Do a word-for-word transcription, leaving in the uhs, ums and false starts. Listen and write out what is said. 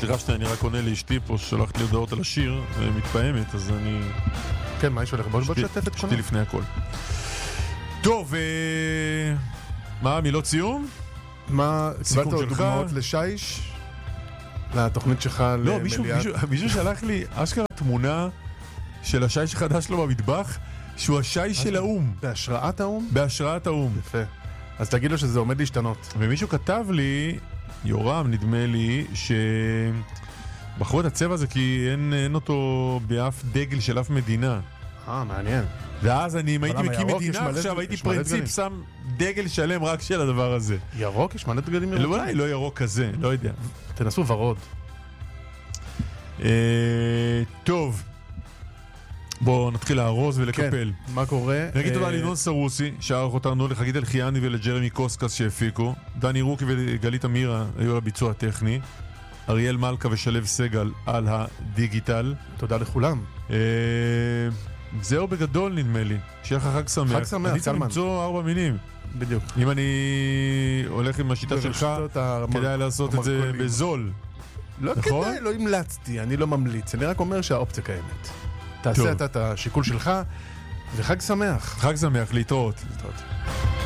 סליחה שנייה, אני רק עונה לאשתי פה, ששלחת לי הודעות על השיר, ומתפעמת, אז אני... כן, מה יש הולך? בוא תשתף את שתי לפני הכל. טוב, מה, מילות סיום? מה, קיבלת עוד דוגמאות לשיש? לתוכנית שלך למליאת? לא, מישהו שלח לי אשכרה תמונה של השיש החדש שלו במטבח, שהוא השיש של האום. בהשראת האום? בהשראת האום. יפה. אז תגיד לו שזה עומד להשתנות. ומישהו כתב לי, יורם נדמה לי, שבחרו את הצבע הזה כי אין, אין אותו באף דגל של אף מדינה. אה, מעניין. ואז אני, אם הייתי מקים מדינה עכשיו, הייתי פרינציפ שם דגל שלם רק של הדבר הזה. ירוק? יש מלא דגלים ירוקים? אולי לא ירוק כזה, לא יודע. תנסו ורוד. טוב. בואו נתחיל להרוז ולקפל. כן, מה קורה? נגיד תודה לינון סרוסי, שערך אותנו לחגית אלחיאני ולג'רמי קוסקס שהפיקו. דני רוקי וגלית אמירה היו על הביצוע הטכני. אריאל מלכה ושלב סגל על הדיגיטל. תודה לכולם. זהו בגדול נדמה לי. שיהיה לך חג שמח. חג שמח, אני צריך למצוא ארבע מינים. בדיוק. אם אני הולך עם השיטה שלך, כדאי לעשות את זה בזול. לא כדאי, לא המלצתי, אני לא ממליץ. אני רק אומר שהאופציה קיימת. תעשה אתה את השיקול שלך, וחג שמח. חג שמח, להתראות. להתראות.